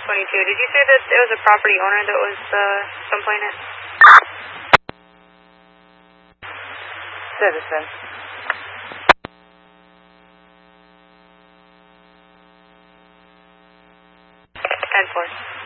22. Did you say that it was a property owner that was complaining? Citizen. 10-4.